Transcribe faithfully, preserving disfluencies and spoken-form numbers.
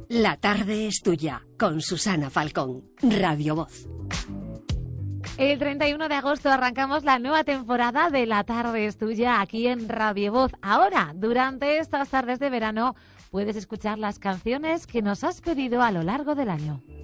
La tarde es tuya, con Susana Falcón, Radio Voz. El treinta y uno de agosto arrancamos la nueva temporada de La tarde es tuya aquí en Radio Voz. Ahora, durante estas tardes de verano, puedes escuchar las canciones que nos has pedido a lo largo del año.